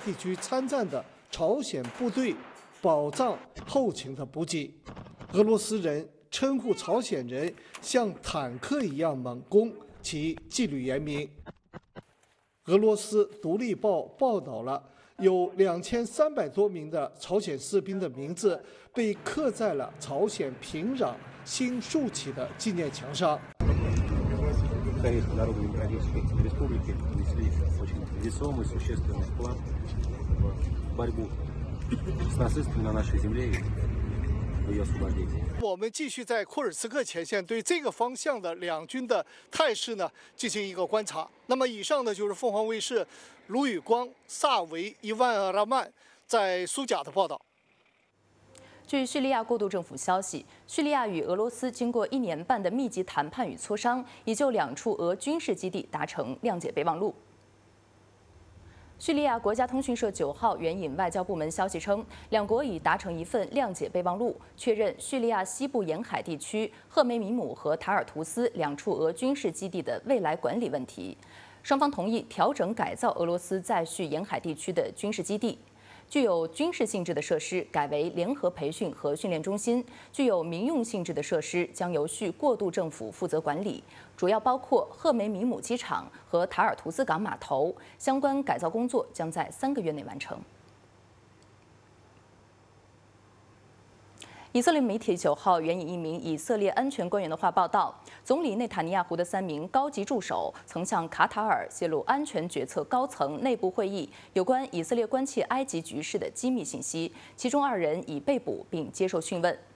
地区参战的朝鲜部队保障后勤的补给。俄罗斯人称呼朝鲜人像坦克一样猛攻，其纪律严明。俄罗斯《独立报》报道了有2300多名的朝鲜士兵的名字被刻在了朝鲜平壤新竖起的纪念墙上。我们继续在库尔斯克前线对这个方向的两军的态势呢进行一个观察。那么以上呢就是凤凰卫视卢宇光、萨维伊万·拉曼在苏贾的报道。 据叙利亚过渡政府消息，叙利亚与俄罗斯经过1年半的密集谈判与磋商，已就2处俄军事基地达成谅解备忘录。叙利亚国家通讯社9号援引外交部门消息称，两国已达成一份谅解备忘录，确认叙利亚西部沿海地区赫梅米姆和塔尔图斯2处俄军事基地的未来管理问题。双方同意调整改造俄罗斯在叙沿海地区的军事基地。具有军事性质的设施改为联合培训和训练中心，具有民用性质的设施将由叙过渡政府负责管理，主要包括赫梅米姆机场和塔尔图斯港码头。相关改造工作将在3个月内完成。以色列媒体9号援引一名以色列安全官员的话报道，总理内塔尼亚胡的3名高级助手曾向卡塔尔泄露安全决策高层内部会议有关以色列关切埃及局势的机密信息，其中2人已被捕并接受讯问。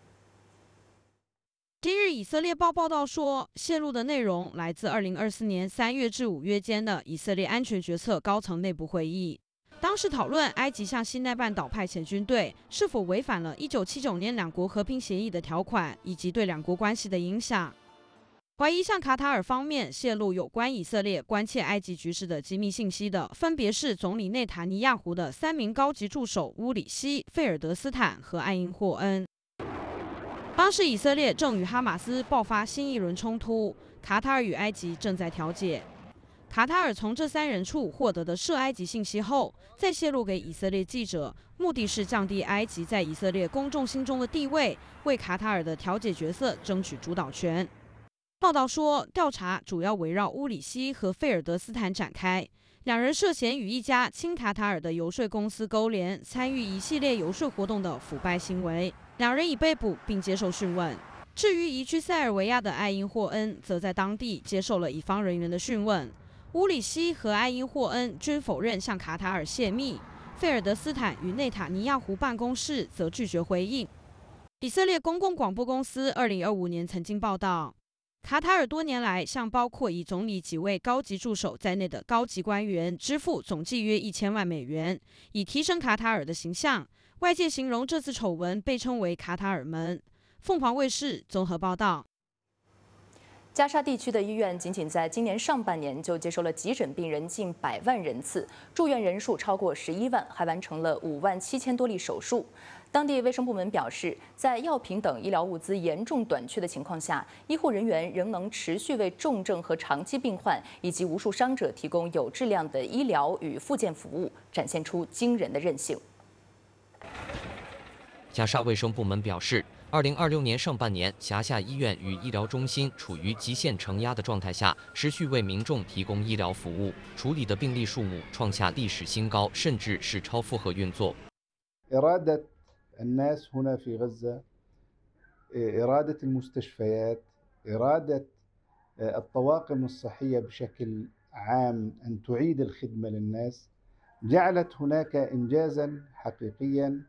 今日以色列报报道说，泄露的内容来自2024年3月至5月间的以色列安全决策高层内部会议。当时讨论埃及向西奈半岛派遣军队是否违反了1979年两国和平协议的条款，以及对两国关系的影响。怀疑向卡塔尔方面泄露有关以色列关切埃及局势的机密信息的，分别是总理内塔尼亚胡的3名高级助手乌里希、费尔德斯坦和艾因霍恩。当时以色列正与哈马斯爆发新一轮冲突，卡塔尔与埃及正在调解。卡塔尔从这3人处获得的涉埃及信息后，再泄露给以色列记者，目的是降低埃及在以色列公众心中的地位，为卡塔尔的调解角色争取主导权。报道说，调查主要围绕乌里希和费尔德斯坦展开，2人涉嫌与一家亲卡塔尔的游说公司勾连，参与一系列游说活动的腐败行为。2人已被捕并接受讯问。至于移居塞尔维亚的艾因霍恩，则在当地接受了乙方人员的讯问。乌里希和艾因霍恩均否认向卡塔尔泄密，费尔德斯坦与内塔尼亚胡办公室则拒绝回应。以色列公共广播公司2025年曾经报道，卡塔尔多年来向包括以总理几位高级助手在内的高级官员支付总计约1000万美元，以提升卡塔尔的形象。外界形容这次丑闻被称为卡塔尔门。凤凰卫视综合报道。 加沙地区的医院仅仅在今年上半年就接收了急诊病人近100万人次，住院人数超过11万，还完成了57000多例手术。当地卫生部门表示，在药品等医疗物资严重短缺的情况下，医护人员仍能持续为重症和长期病患以及无数伤者提供有质量的医疗与复健服务，展现出惊人的韧性。 加沙卫生部门表示，2026年上半年，辖下医院与医疗中心处于极限承压的状态下，持续为民众提供医疗服务，处理的病例数目创下历史新高，甚至是超负荷运作。 إرادة الناس هنا في غزة، إرادة المستشفيات، إرادة الطواقم الصحية بشكل عام أن تعيد الخدمة للناس، جعلت هناك إنجازا حقيقيا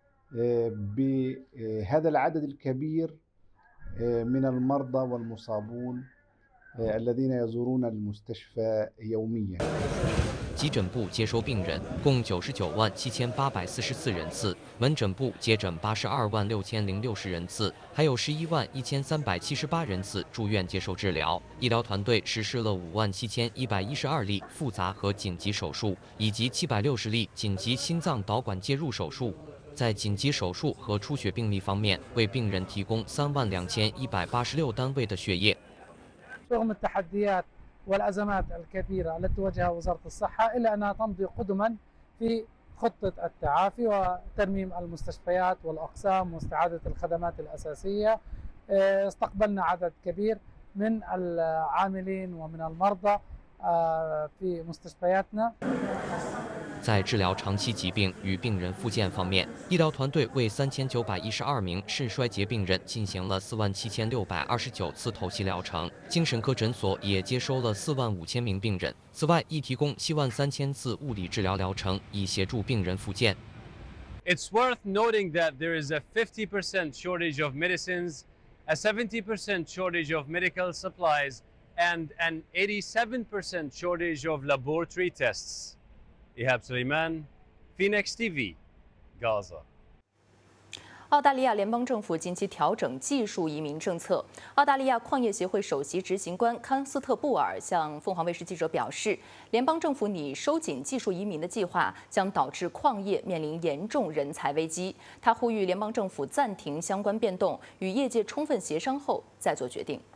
بهذا العدد الكبير من المرضى والمصابون الذين يزورون المستشفى يوميا。 急诊部接收病人共997844人次，门诊部接诊826060人次，还有111378人次住院接受治疗。医疗团队实施了57112例复杂和紧急手术，以及760例紧急心脏导管介入手术。在紧急手术和出血病例方面，为病人提供32186单位的血液。 رغم التحديات والأزمات الكبيرة التي تواجهها وزارة الصحة إلا أنها تمضي قدما في خطة التعافي وترميم المستشفيات والأقسام واستعادة الخدمات الأساسية. استقبلنا عدد كبير من العاملين ومن المرضى في مستشفياتنا。 在治疗长期疾病与病人复健方面，医疗团队为3912名肾衰竭病人进行了47629次透析疗程，精神科诊所也接收了45000名病人。此外，亦提供73000次物理治疗疗程，以协助病人复健。 It's worth noting that there is a 50% shortage of medicines, a 70% shortage of medical supplies, and an 87% shortage of laboratory tests. Ihab Suleiman, Phoenix TV, Gaza. 澳大利亚联邦政府近期调整技术移民政策。澳大利亚矿业协会首席执行官康斯特布尔向凤凰卫视记者表示，联邦政府拟收紧技术移民的计划将导致矿业面临严重人才危机。他呼吁联邦政府暂停相关变动，与业界充分协商后再做决定。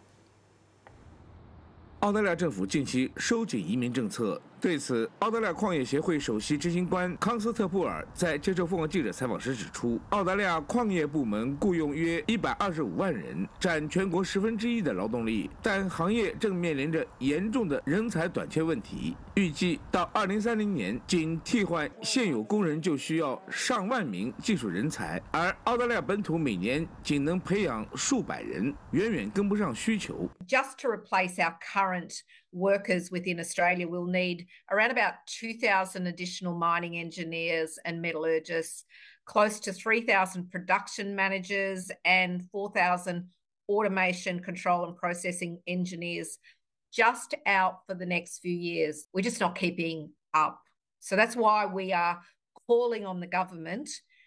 澳大利亚政府近期收紧移民政策。对此，澳大利亚矿业协会首席执行官康斯特布尔在接受凤凰记者采访时指出，澳大利亚矿业部门雇佣约125万人，占全国1/10的劳动力，但行业正面临着严重的人才短缺问题。预计到2030年，仅替换现有工人就需要上万名技术人才，而澳大利亚本土每年仅能培养数百人，远远跟不上需求。 Just to replace our current workers within Australia, we'll need around about 2,000 additional mining engineers and metallurgists, close to 3,000 production managers and 4,000 automation, control and processing engineers just out for the next few years. We're just not keeping up. So that's why we are calling on the government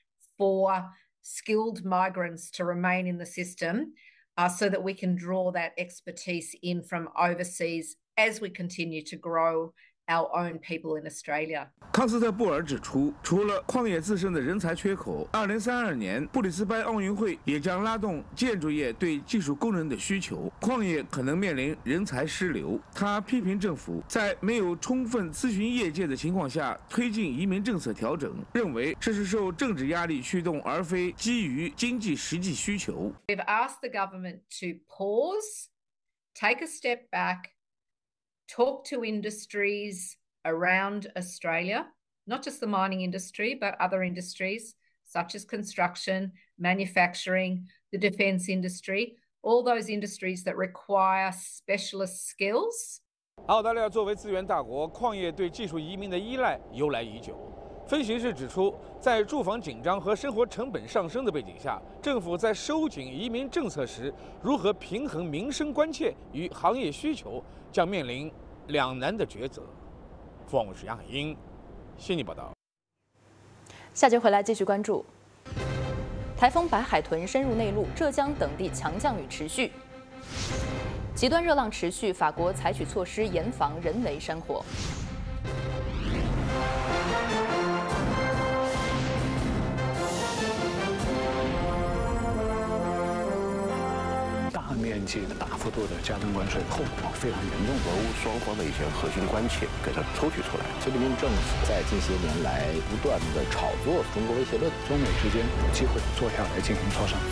for skilled migrants to remain in the system so that we can draw that expertise in from overseas as we continue to grow our own people in Australia. 康斯特布尔指出，除了矿业自身的人才缺口，2032年布里斯班奥运会也将拉动建筑业对技术工人的需求，矿业可能面临人才失流。他批评政府在没有充分咨询业界的情况下推进移民政策调整，认为这是受政治压力驱动，而非基于经济实际需求。 We've asked the government to pause, take a step back, talk to industries around Australia, not just the mining industry, but other industries such as construction, manufacturing, the defence industry, all those industries that require specialist skills. 澳大利亚作为资源大国，矿业对技术移民的依赖由来已久。分析师指出，在住房紧张和生活成本上升的背景下，政府在收紧移民政策时，如何平衡民生关切与行业需求，将面临两难的抉择。凤凰卫视杨海英，悉尼报道。 下节回来继续关注。台风白海豚深入内陆，浙江等地强降雨持续，极端热浪持续，法国采取措施严防人为山火。 大面积的、大幅度的加征关税，后果非常严重。 俄乌双方的一些核心关切给它抽取出来。菲律宾政府在近些年来不断的炒作中国威胁论， 中美之间有机会坐下来进行磋商。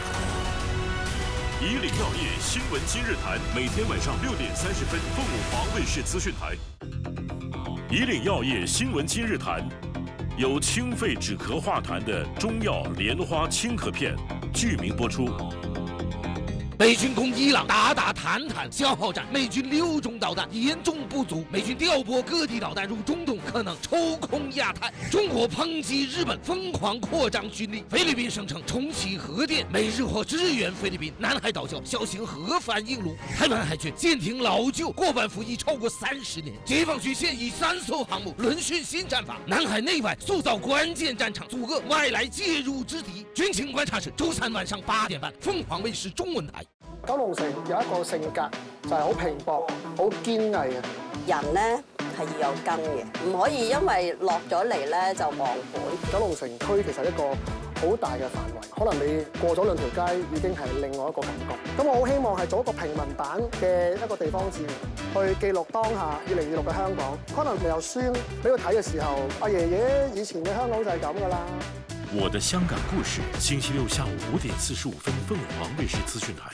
以岭药业新闻今日谈，每天晚上6点30分，凤凰卫视资讯台。以岭药业新闻今日谈，有清肺止咳化痰的中药莲花清咳片，剧名播出。 美军攻伊朗，打坦坦消耗战，美军6种导弹严重不足，美军调拨各地导弹入中东，可能抽空亚太。中国抨击日本疯狂扩张军力，菲律宾声称重启核电，美日或支援菲律宾。南海岛礁小型核反应炉，台湾海军舰艇老旧，过半服役超过30年。解放军现役3艘航母轮训新战法，南海内外塑造关键战场，阻遏外来介入之敌。军情观察室周3晚上8点半，凤凰卫视中文台。 九龍城有一個性格就係好拼搏、好堅毅嘅人咧，係要有根嘅，唔可以因為落咗嚟咧就忘本。 九龍城區其實一個好大嘅範圍，可能你過咗兩條街已經係另外一個感覺。咁我好希望係做一個平民版嘅一個地方志，去記錄當下2026嘅香港。可能由書俾佢睇嘅時候，阿爺爺以前嘅香港就係咁噶啦。 我的香港故事，星期六下午5點45分，鳳凰衛視資訊台。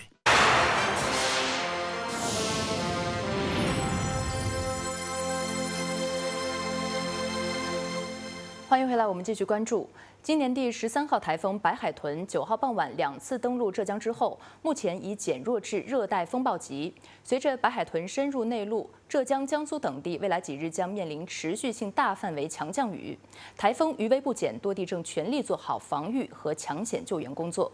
欢迎回来，我们继续关注今年第13号台风白海豚9号傍晚2次登陆浙江之后，目前已减弱至热带风暴级。随着白海豚深入内陆，浙江、江苏等地未来几日将面临持续性大范围强降雨。台风余威不减，多地正全力做好防御和抢险救援工作。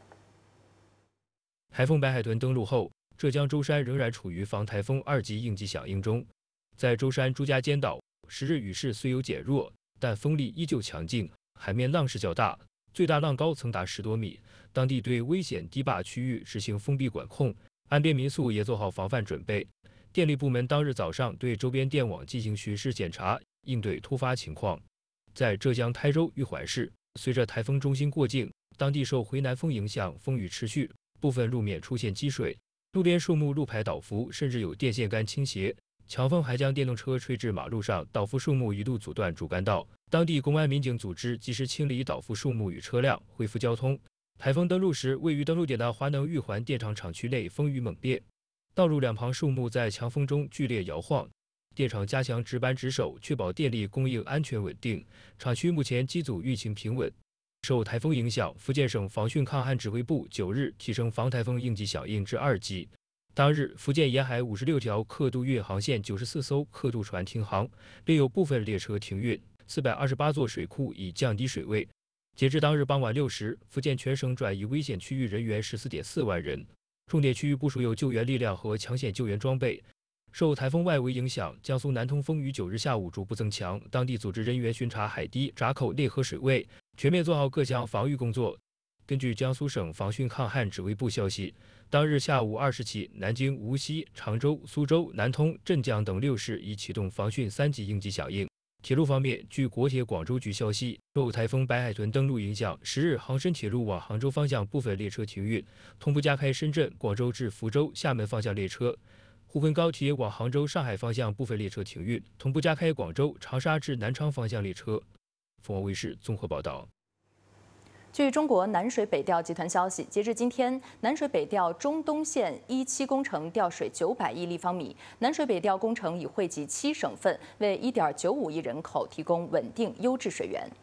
台风白海豚登陆后，浙江舟山仍然处于防台风2级应急响应中。在舟山朱家尖岛，10日雨势虽有减弱，但风力依旧强劲，海面浪势较大，最大浪高曾达10多米。当地对危险堤坝区域实行封闭管控，岸边民宿也做好防范准备。电力部门当日早上对周边电网进行巡视检查，应对突发情况。在浙江台州玉环市，随着台风中心过境，当地受回南风影响，风雨持续，部分路面出现积水，路边树木路牌倒伏，甚至有电线杆倾斜。强风还将电动车吹至马路上，倒伏树木一度阻断主干道。当地公安民警组织及时清理倒伏树木与车辆，恢复交通。台风登陆时，位于登陆点的华能玉环电厂厂区内风雨猛烈，道路两旁树木在强风中剧烈摇晃。电厂加强值班值守，确保电力供应安全稳定。厂区目前机组运行平稳。受台风影响，福建省防汛抗旱指挥部9日提升防台风应急响应至2级。当日，福建沿海56条客渡运航线94艘客渡船停航，另有部分列车停运，428座水库已降低水位。截至当日傍晚6时，福建全省转移危险区域人员14.4万人，重点区域部署有救援力量和抢险救援装备。受台风外围影响，江苏南通风于9日下午逐步增强，当地组织人员巡查海堤、闸口内河水位，全面做好各项防御工作。根据江苏省防汛抗旱指挥部消息，当日下午2时起，南京、无锡、常州、苏州、南通、镇江等6市已启动防汛3级应急响应。铁路方面，据国铁广州局消息，受台风白海豚登陆影响，10日杭深铁路往杭州方向部分列车停运，同步加开深圳、广州至福州、厦门方向列车。沪昆高铁往杭州、上海方向部分列车停运，同步加开广州、长沙至南昌方向列车。凤凰卫视综合报道。 据中国南水北调集团消息，截至今天，南水北调中东线1期工程调水900亿立方米。南水北调工程已惠及7省份，为1.95亿人口提供稳定优质水源。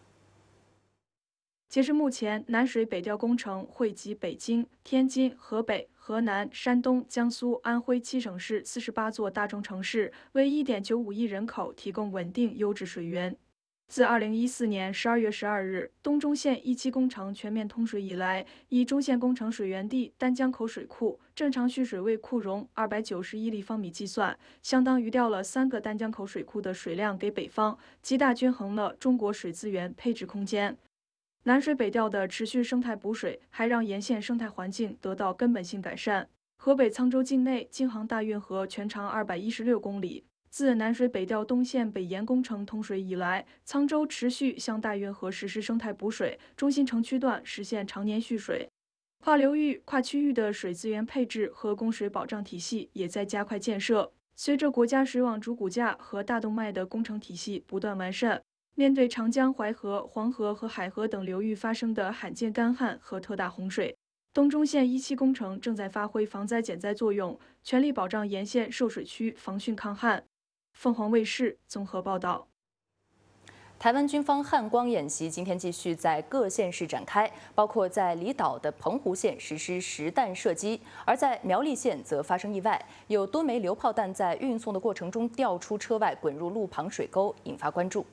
截至目前，南水北调工程惠及北京、天津、河北、河南、山东、江苏、安徽7省市48座大中城市，为1.95亿人口提供稳定优质水源。自2014年12月12日东中线1期工程全面通水以来，以中线工程水源地丹江口水库正常蓄水位库容291立方米计算，相当于调了3个丹江口水库的水量给北方，极大均衡了中国水资源配置空间。南水北调的持续生态补水，还让沿线生态环境得到根本性改善。河北沧州境内京杭大运河全长216公里。自南水北调东线北延工程通水以来，沧州持续向大运河实施生态补水，中心城区段实现常年蓄水。跨流域、跨区域的水资源配置和供水保障体系也在加快建设。随着国家水网主骨架和大动脉的工程体系不断完善，面对长江、淮河、黄河和海河等流域发生的罕见干旱和特大洪水，东中线1期工程正在发挥防灾减灾作用，全力保障沿线受水区防汛抗旱。凤凰卫视综合报道。 台湾军方汉光演习今天继续在各县市展开，包括在离岛的澎湖县实施实弹射击，而在苗栗县则发生意外，有多枚榴炮弹在运送的过程中掉出车外，滚入路旁水沟，引发关注。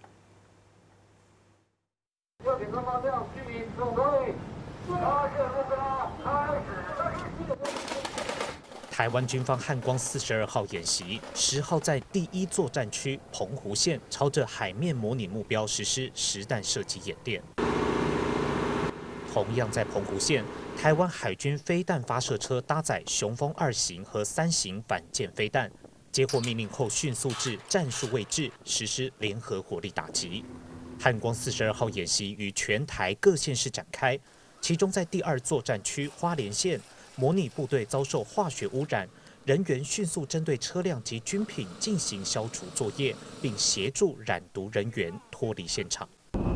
右前方方向居民总动力，发射目标开始。 台湾军方汉光42号演习10号在第1作战区澎湖县，朝着海面模拟目标实施实弹射击演练。同样在澎湖县，台湾海军飞弹发射车搭载雄风2型和3型反舰飞弹，接获命令后迅速至战术位置实施联合火力打击。 汉光42号演习于全台各县市展开，其中在第2作战区花莲县，模拟部队遭受化学污染，人员迅速针对车辆及军品进行消除作业，并协助染毒人员脱离现场。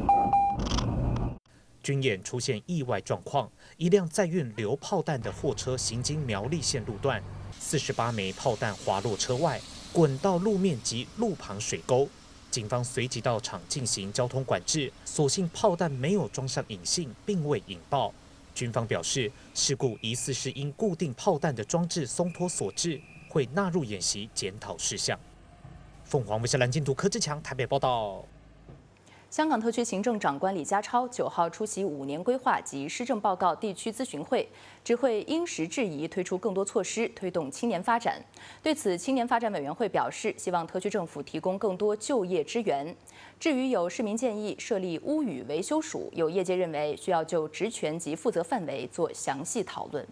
军演出现意外状况，一辆载运榴炮弹的货车行经苗栗县路段，48枚炮弹滑落车外，滚到路面及路旁水沟。警方随即到场进行交通管制，所幸炮弹没有装上引信，并未引爆。军方表示，事故疑似是因固定炮弹的装置松脱所致，会纳入演习检讨事项。凤凰卫视蓝金图柯志强台北报道。 香港特区行政长官李家超9号出席5年规划及施政报告地区咨询会，指会因时制宜推出更多措施，推动青年发展。对此，青年发展委员会表示，希望特区政府提供更多就业支援。至于有市民建议设立屋宇维修署，有业界认为需要就职权及负责范围做详细讨论。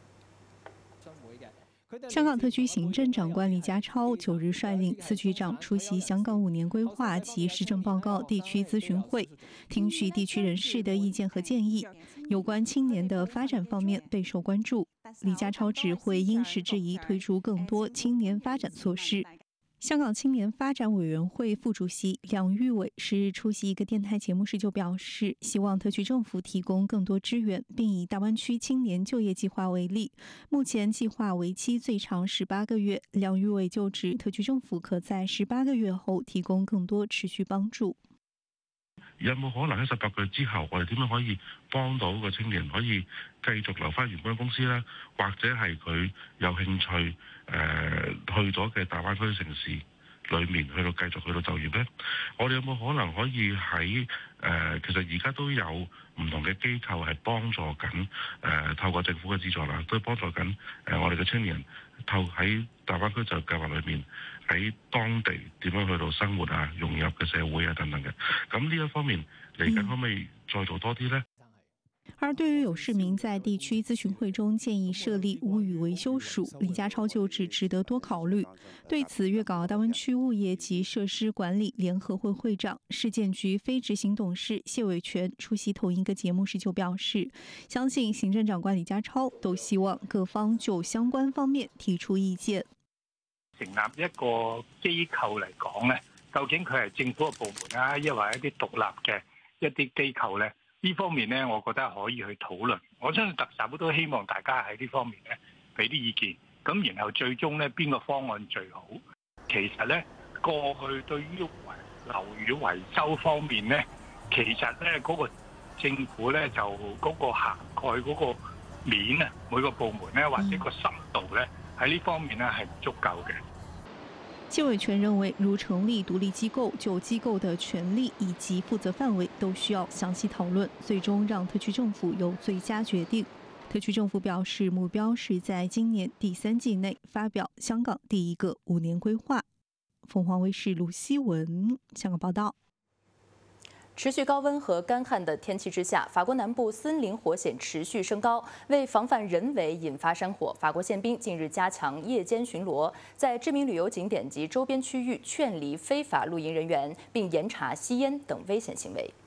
香港特区行政长官李家超9日率领司局长出席香港5年规划及施政报告地区咨询会，听取地区人士的意见和建议。有关青年的发展方面备受关注。李家超指会因时制宜推出更多青年发展措施。香港青年发展委员会副主席梁玉伟10日出席一个电台节目时就表示，希望特区政府提供更多支援，并以大湾区青年就业计划为例，目前计划为期最长18个月。梁玉伟就指，特区政府可在18个月後提供更多持續幫助。 有冇可能喺18個月之後，我哋點樣可以幫到個青年可以繼續留返原本公司呢？或者係佢有興趣去咗嘅大灣區城市裏面去到繼續去到就業呢？我哋有冇可能可以喺其實而家都有唔同嘅機構係幫助緊透過政府嘅資助啦，都幫助緊我哋嘅青年喺大灣區就業計劃裏面喺當地點樣去到生活啊、融入嘅社會啊等等嘅。咁呢一方面嚟緊可唔可以再做多啲呢？ 而对于有市民在地区咨询会中建议设立屋宇维修署，李家超就指值得多考虑。对此，粤港澳大湾区物业及设施管理联合会会长、市建局非执行董事谢伟全出席同一个节目时就表示，相信行政长官李家超都希望各方就相關方面提出意見。 成立一個機構嚟講咧，究竟佢係政府嘅部門啊，抑或一啲獨立嘅一啲機構咧？呢方面咧，我覺得可以去討論。我相信特首都希望大家喺呢方面咧俾啲意見，咁然後最終咧邊個方案最好？其實咧過去對於樓宇維修方面咧，其實咧嗰個政府咧就嗰個涵蓋嗰個面啊，每個部門咧或者個深度咧喺呢方面咧係唔足夠嘅。 谢伟全认为，如成立独立机构，就机构的权力以及负责范围都需要详细讨论，最终让特区政府有最佳决定。特区政府表示，目标是在今年第3季内发表香港第一个5年规划。凤凰卫视卢希文香港报道。 持续高温和干旱的天气之下，法国南部森林火险持续升高。为防范人为引发山火，法国宪兵近日加强夜间巡逻，在知名旅游景点及周边区域劝离非法露营人员，并严查吸烟等危险行为。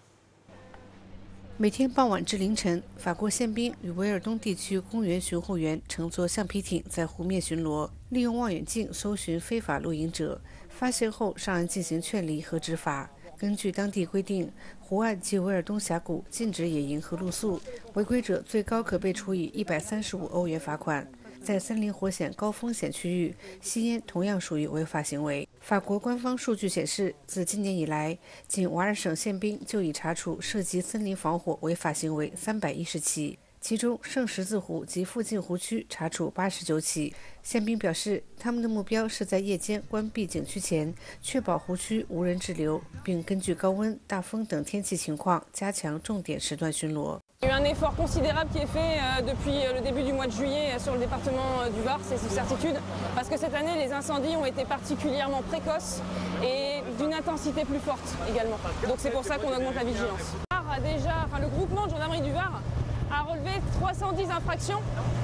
每天傍晚至凌晨，法国宪兵与维尔东地区公园巡护员乘坐橡皮艇在湖面巡逻，利用望远镜搜寻非法露营者，发现后上岸进行劝离和执法。根据当地规定，湖岸及维尔东峡谷禁止野营和露宿，违规者最高可被处以135欧元罚款。在森林火险高风险区域，吸烟同样属于违法行为。法国官方数据显示，自今年以来，仅瓦尔省宪兵就已查处涉及森林防火违法行为310起。其中，圣十字湖及附近湖区查处89起。宪兵表示，他们的目标是在夜间关闭景区前，确保湖区无人滞留，并根据高温、大风等天气情况加强重点时段巡逻。 Il y a eu un effort considérable qui est fait depuis le début du mois de juillet sur le département du Var, c'est une certitude, parce que cette année les incendies ont été particulièrement précoces et d'une intensité plus forte également. Donc c'est pour ça qu'on augmente la vigilance. Le groupement de gendarmerie du Var a relevé 310 infractions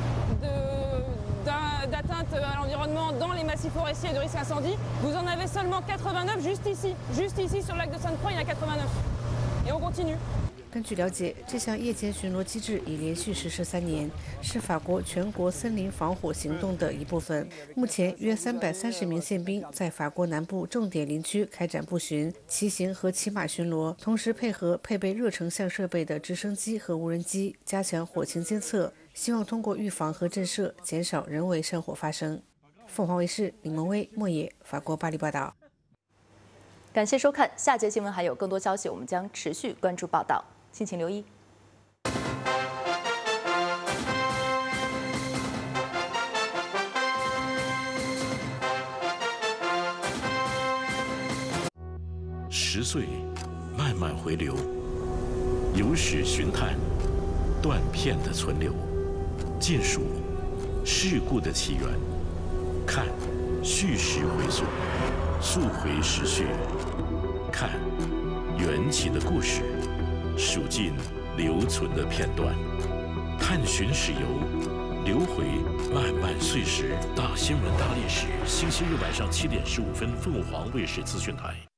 d'atteinte à l'environnement dans les massifs forestiers et de risque incendie. Vous en avez seulement 89 juste ici sur le lac de Sainte-Croix, il y en a 89. et on continue. 根据了解，这项夜间巡逻机制已连续实施3年，是法国全国森林防火行动的一部分。目前，约330名宪兵在法国南部重点林区开展步巡、骑行和骑马巡逻，同时配合配备热成像设备的直升机和无人机，加强火情监测，希望通过预防和震慑，减少人为山火发生。凤凰卫视李萌威、莫野，法国巴黎报道。 感谢收看，下节新闻还有更多消息，我们将持续关注报道。敬请留意。 10岁，慢慢回流，有史寻探，断片的存留，见数事故的起源，看叙事回溯，溯回时序，看缘起的故事。数尽留存的片段，探寻史游，留回漫漫岁时。大新闻大历史，星期日晚上7点15分，凤凰卫视资讯台。